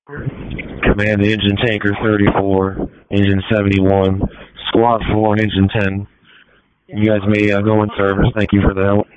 Command to Engine Tanker 34, Engine 71, Squad 4, Engine 10. You guys may go in service. Thank you for the help.